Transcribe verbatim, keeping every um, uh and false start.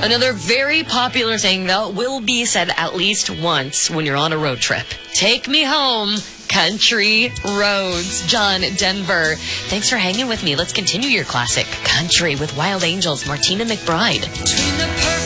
Another very popular thing that will be said at least once when you're on a road trip. Take me home, country roads. John, Denver, thanks for hanging with me. Let's continue your classic country with Wild Angels, Martina McBride.